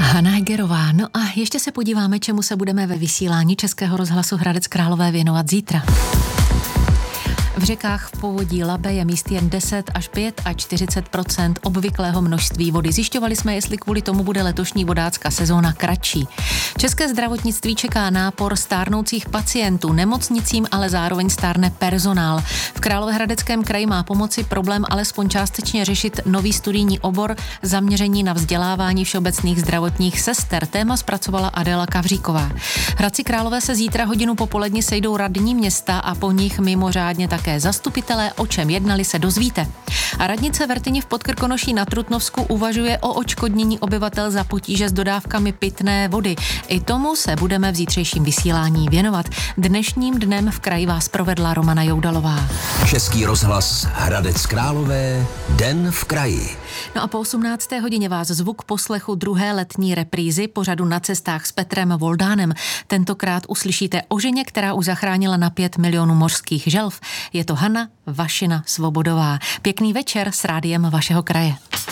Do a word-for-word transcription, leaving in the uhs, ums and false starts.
Hana Hegerová. No a ještě se podíváme, čemu se budeme ve vysílání Českého rozhlasu Hradec Králové věnovat zítra. V řekách v povodí Labe je míst jen deset až čtyřicet pět procent obvyklého množství vody. Zjišťovali jsme, jestli kvůli tomu bude letošní vodácká sezóna kratší. České zdravotnictví čeká nápor stárnoucích pacientů, nemocnicím ale zároveň stárne personál. V Královéhradeckém kraji má pomoci problém alespoň částečně řešit nový studijní obor zaměření na vzdělávání všeobecných zdravotních sester. Téma zpracovala Adéla Kavříková. V Hradci Králové se zítra hodinu popolední sejdou radní města a po nich mimořádně také zastupitelé, o čem jednali, se dozvíte. A radnice Vrtyni v Podkrkonoší na Trutnovsku uvažuje o odškodnění obyvatel za potíže s dodávkami pitné vody. I tomu se budeme v zítřejším vysílání věnovat. Dnešním dnem v kraji vás provedla Romana Joudalová. Český rozhlas Hradec Králové, den v kraji. No a po osmnácté hodině vás zvuk poslechu druhé letní reprízy pořadu Na cestách s Petrem Voldánem. Tentokrát uslyšíte o ženě, která už zachránila na pět milionů mořských želv. Je to Hana Vašina Svobodová. Pěkný večer s rádiem vašeho kraje.